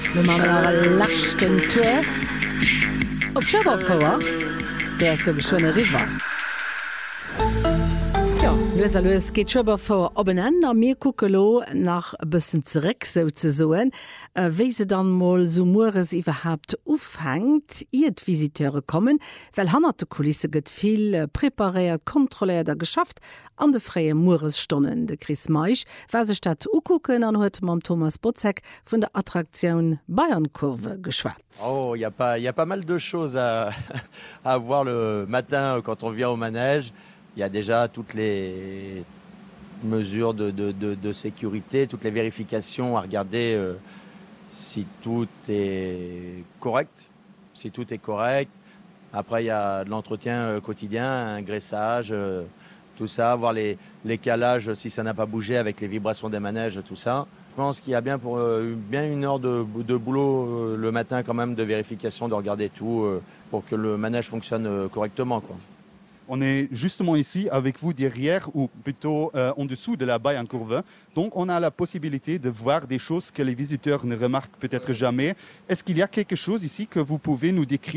Le Mammener lachten Tour op Joberfoer, der so geschwonne River. Ja, Loes geht Joberfoer oben a mir kuckelo nach bëssen zereck so ze soen, wie se dann mal so Mures überhaupt aufhängt, iet Visiteure kommen, weil hanner de Kulisse gëtt viel prepariert, kontrolliert geschafft an de freie Muresstonnen. De Chris Meich war se statt ukucken an huet mam Thomas Botzek vun der Attraktion Bayernkurve geschwatzt. Oh, il y a pas mal de choses à voir le matin quand on vient au manège. Il y a déjà toutes les mesures de sécurité, toutes les vérifications à regarder si tout est correct. Si tout est correct. Après, il y a de l'entretien quotidien, un graissage, tout ça, voir les calages si ça n'a pas bougé avec les vibrations des manèges, tout ça. Je pense qu'il y a bien une heure de boulot le matin quand même de vérification, de regarder tout pour que le manège fonctionne correctement, quoi. On est justement ici avec vous derrière ou plutôt en dessous de la Bayernkurve. Donc on a la possibilité de voir des choses que les visiteurs ne remarquent peut-être jamais. Est-ce qu'il y a quelque chose ici que vous pouvez nous décrire?